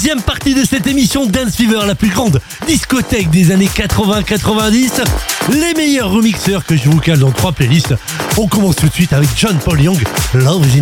Deuxième partie de cette émission Dance Fever, la plus grande discothèque des années 80-90. Les meilleurs remixeurs que je vous cale dans 3 playlists. On commence tout de suite avec John Paul Young, Love is in